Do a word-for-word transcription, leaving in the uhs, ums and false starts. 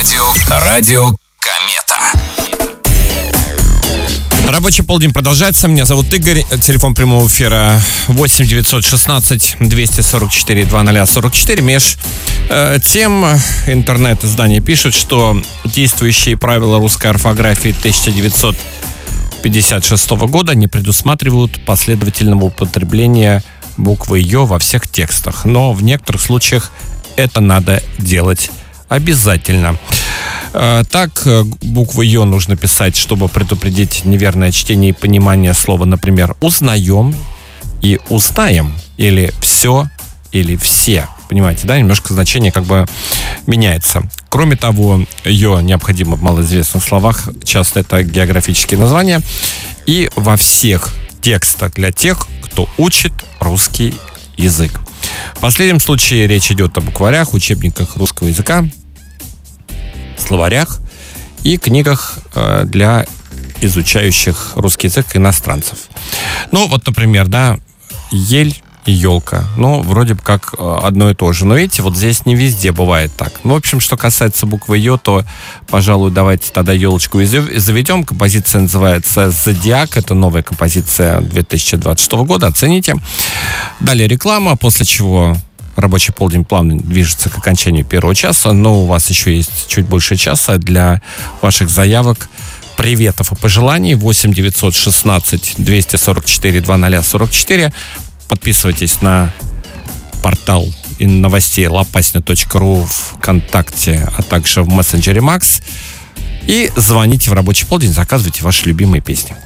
Радио, радио Комета. Рабочий полдень продолжается. Меня зовут Игорь. Телефон прямого эфира восемь девятьсот шестнадцать двести сорок четыре двадцать сорок четыре. Меж э, тем интернет-издания пишут, что действующие правила русской орфографии тысяча девятьсот пятьдесят шестого года не предусматривают последовательного употребления буквы «ё» во всех текстах. Но в некоторых случаях это надо делать обязательно. Так, букву «ё» нужно писать, чтобы предупредить неверное чтение и понимание слова, например, «узнаем» и «узнаем», или «все», или «все». Понимаете, да? Немножко значение как бы меняется. Кроме того, «ё» необходимо в малоизвестных словах. Часто это географические названия. И во всех текстах для тех, кто учит русский язык. В последнем случае речь идет о букварях, учебниках русского языка, словарях и книгах э, для изучающих русский язык иностранцев. Ну, вот, например, да, ель и елка. Ну, вроде бы как э, одно и то же. Но видите, вот здесь не везде бывает так. Ну, в общем, что касается буквы «ё», то, пожалуй, давайте тогда елочку и заведем. Композиция называется «Зодиак». Это новая композиция две тысячи двадцать шестого года. Оцените. Далее реклама, после чего рабочий полдень плавно движется к окончанию первого часа, но у вас еще есть чуть больше часа для ваших заявок, приветов и пожеланий. восемь девятьсот шестнадцать двести сорок четыре двадцать сорок четыре. Подписывайтесь на портал новостей лопасня точка ру в ВКонтакте, а также в мессенджере Макс. И звоните в рабочий полдень, заказывайте ваши любимые песни.